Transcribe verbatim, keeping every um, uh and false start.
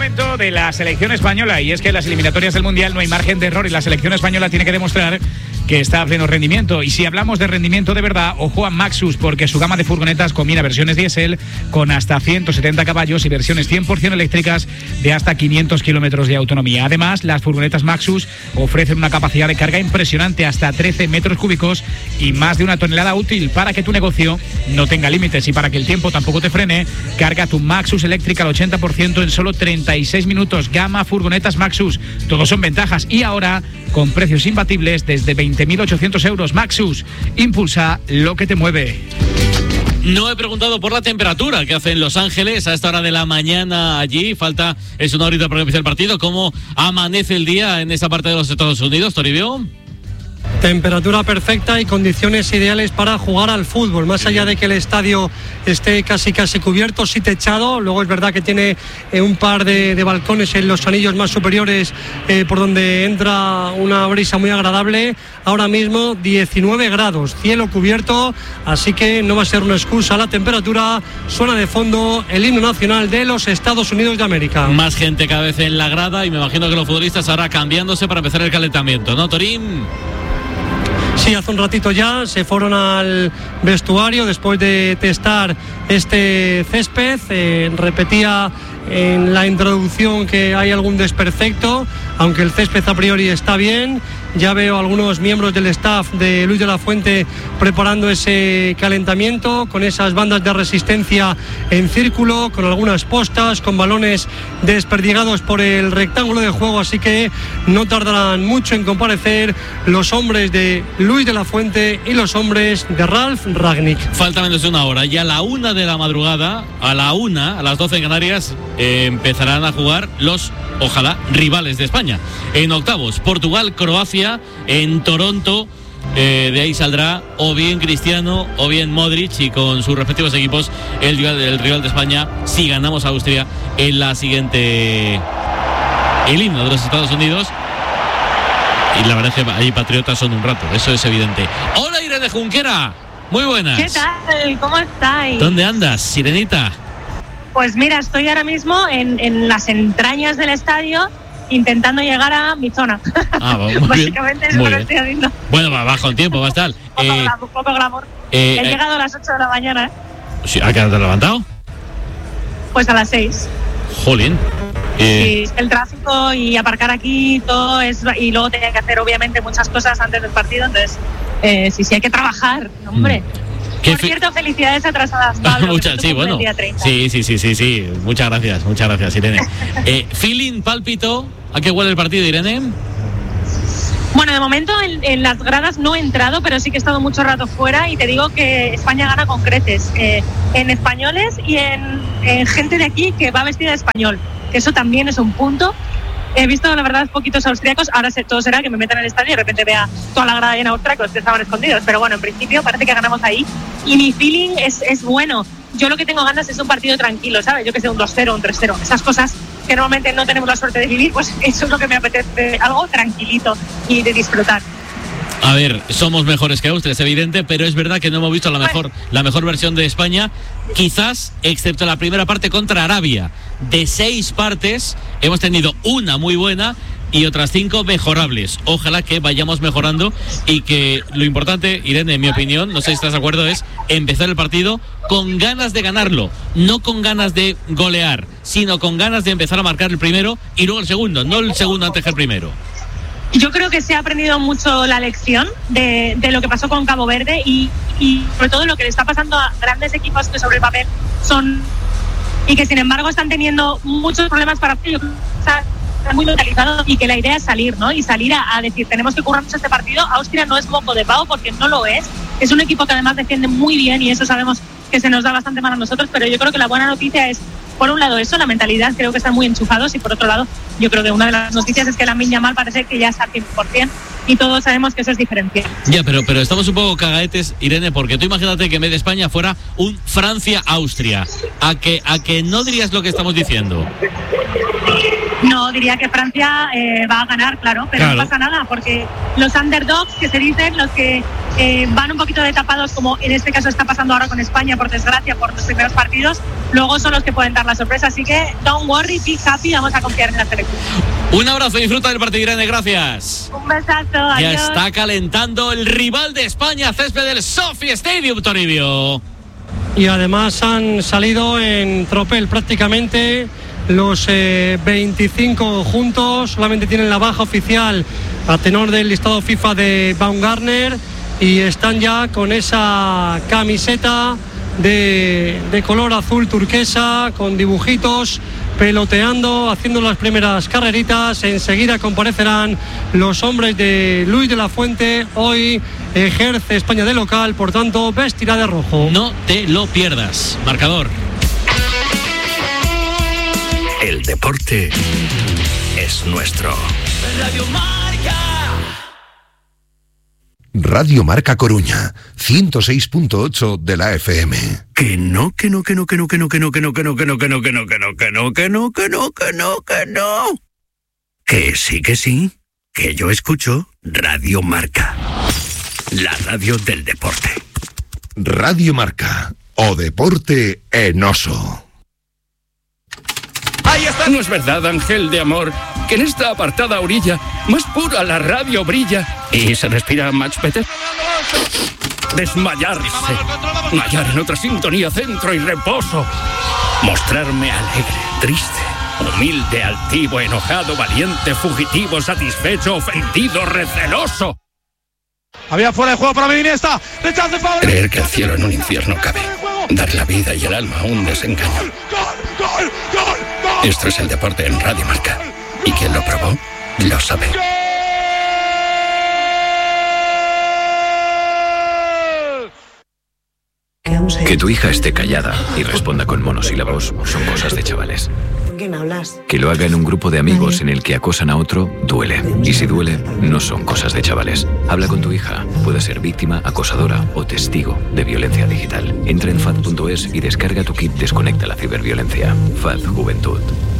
momento de la selección española, y es que en las eliminatorias del Mundial no hay margen de error y la selección española tiene que demostrar que está a pleno rendimiento. Y si hablamos de rendimiento de verdad, ojo a Maxus, porque su gama de furgonetas combina versiones diésel con hasta ciento setenta caballos y versiones cien por ciento eléctricas de hasta quinientos kilómetros de autonomía. Además, las furgonetas Maxus ofrecen una capacidad de carga impresionante, hasta trece metros cúbicos y más de una tonelada útil, para que tu negocio no tenga límites y para que el tiempo tampoco te frene. Carga tu Maxus eléctrica al ochenta por ciento en solo treinta y seis minutos. Gama furgonetas Maxus, todos son ventajas, y ahora con precios imbatibles desde veinte mil ochocientos euros. Maxus, impulsa lo que te mueve. No he preguntado por la temperatura que hace en Los Ángeles a esta hora de la mañana allí. Falta, es una horita para que empiece el partido. ¿Cómo amanece el día en esa parte de los Estados Unidos, Toribio? Temperatura perfecta y condiciones ideales para jugar al fútbol. Más allá de que el estadio esté casi casi cubierto, sí techado. Luego es verdad que tiene eh, un par de, de balcones en los anillos más superiores eh, por donde entra una brisa muy agradable. Ahora mismo diecinueve grados, cielo cubierto, así que no va a ser una excusa la temperatura. Suena de fondo el himno nacional de los Estados Unidos de América. Más gente cada vez en la grada y me imagino que los futbolistas ahora cambiándose para empezar el calentamiento, ¿no, Torín? Sí, hace un ratito ya se fueron al vestuario después de testar este césped. Eh, repetía en la introducción que hay algún desperfecto, aunque el césped a priori está bien. Ya veo algunos miembros del staff de Luis de la Fuente preparando ese calentamiento con esas bandas de resistencia en círculo, con algunas postas, con balones desperdigados por el rectángulo de juego, así que no tardarán mucho en comparecer los hombres de Luis de la Fuente y los hombres de Ralf Rangnick. Falta menos de una hora, y a la una de la madrugada, a la una, a las doce en Canarias, eh, empezarán a jugar los, ojalá, rivales de España. En octavos, Portugal, Croacia, en Toronto. Eh, de ahí saldrá o bien Cristiano o bien Modric, y con sus respectivos equipos el rival, el rival de España si ganamos a Austria en la siguiente, el himno de los Estados Unidos. Y la verdad es que ahí patriotas son un rato, eso es evidente. Hola, Irene Junquera, muy buenas. ¿Qué tal? ¿Cómo estáis? ¿Dónde andas, Sirenita? Pues mira, estoy ahora mismo en, en las entrañas del estadio, intentando llegar a mi zona. Ah, muy básicamente bien. es lo que estoy haciendo. Bueno, va bajo el tiempo, va a estar. Un poco, eh, glamour, un poco glamour. Eh, He eh, llegado a las ocho de la mañana, ¿eh? Sí, ¿a qué hora te has levantado? Pues a las seis. Jolín. Eh, Sí, el tráfico y aparcar aquí, todo es. Y luego tenía que hacer, obviamente, muchas cosas antes del partido. Entonces, eh, sí, sí, hay que trabajar, hombre. ¿Qué Por fe- cierto, felicidades atrasadas, Pablo. Muchas, que sí, tu cumple bueno. el día treinta. Sí, sí, sí, sí, sí. Muchas gracias, muchas gracias, Irene. eh, feeling, pálpito. ¿A qué huele el partido, Irene? Bueno, de momento en, en las gradas no he entrado, pero sí que he estado mucho rato fuera, y te digo que España gana con creces, eh, en españoles y en, en gente de aquí que va vestida de español, que eso también es un punto. He visto, la verdad, poquitos austriacos. Ahora se, todo será que me metan en el estadio y de repente vea toda la grada llena de austriacos que estaban escondidos, pero bueno, en principio parece que ganamos ahí y mi feeling es, es bueno. Yo lo que tengo ganas es un partido tranquilo, ¿sabes? Yo que sé, un dos cero, un tres cero, esas cosas que normalmente no tenemos la suerte de vivir, pues eso es lo que me apetece, algo tranquilito y de disfrutar. A ver, somos mejores que Austria, es evidente, pero es verdad que no hemos visto la mejor, la mejor versión de España, quizás, excepto la primera parte contra Arabia. De seis partes, hemos tenido una muy buena y otras cinco mejorables. Ojalá que vayamos mejorando y que lo importante, Irene, en mi opinión, no sé si estás de acuerdo, es empezar el partido con ganas de ganarlo, no con ganas de golear, sino con ganas de empezar a marcar el primero y luego el segundo, no el segundo antes que el primero. Yo creo que se ha aprendido mucho la lección de, de lo que pasó con Cabo Verde y, y sobre todo lo que le está pasando a grandes equipos que sobre el papel son, y que sin embargo están teniendo muchos problemas para ello. Están muy mentalizados y que la idea es salir, ¿no? Y salir a, a decir, tenemos que currarnos este partido. Austria no es moco de pavo porque no lo es. Es un equipo que además defiende muy bien y eso sabemos que se nos da bastante mal a nosotros, pero yo creo que la buena noticia es, por un lado eso, la mentalidad, creo que están muy enchufados, y por otro lado, yo creo que una de las noticias es que Lamine Yamal parece que ya está al cien por ciento y todos sabemos que eso es diferencial. Ya, pero, pero estamos un poco cagaetes, Irene, porque tú imagínate que en vez de España fuera un Francia-Austria. ¿A que, a que no dirías lo que estamos diciendo? No, diría que Francia eh, va a ganar, claro, pero Claro. no pasa nada, porque los underdogs que se dicen, los que eh, van un poquito de tapados, como en este caso está pasando ahora con España, por desgracia, por los primeros partidos, luego son los que pueden dar la sorpresa. Así que don't worry, be happy, vamos a confiar en la selección. Un abrazo, disfruta del partido, Irene, gracias. Un besazo, adiós. Ya está calentando el rival de España, césped del Sophie Stadium, Toribio. Y además han salido en tropel prácticamente los eh, veinticinco juntos. Solamente tienen la baja oficial a tenor del listado FIFA de Baumgartner y están ya con esa camiseta de, de color azul turquesa con dibujitos, peloteando, haciendo las primeras carreritas. Enseguida comparecerán los hombres de Luis de la Fuente. Hoy ejerce España de local, por tanto vestirá de rojo. No te lo pierdas. Marcador. El deporte es nuestro. Radio Marca. Radio Marca Coruña, ciento seis punto ocho de la F M. Que no, que no, que no, que no, que no, que no, que no, que no, que no, que no, que no, que no, que no, que no, que no, que no, que no. Que sí, que sí, que yo escucho Radio Marca, la radio del deporte. Radio Marca, o deporte en oso. Ahí está. No es verdad, ángel de amor, que en esta apartada orilla, más pura la radio brilla y se respira much better. Desmayarse, hallar en otra sintonía centro y reposo, mostrarme alegre, triste, humilde, altivo, enojado, valiente, fugitivo, satisfecho, ofendido, receloso. Había fuera de juego para Medina, está. Rechace Pablo. Creer que el cielo en un infierno cabe. Dar la vida y el alma a un desengaño. Gol, gol, gol, gol. Esto es el deporte en Radio Marca. Y quien lo probó, lo sabe. Que tu hija esté callada y responda con monosílabos son cosas de chavales. ¿Con quién hablas? Que lo haga en un grupo de amigos en el que acosan a otro, duele. Y si duele, no son cosas de chavales. Habla con tu hija. Puede ser víctima, acosadora o testigo de violencia digital. Entra en F A D punto es y descarga tu kit Desconecta la ciberviolencia. F A D Juventud.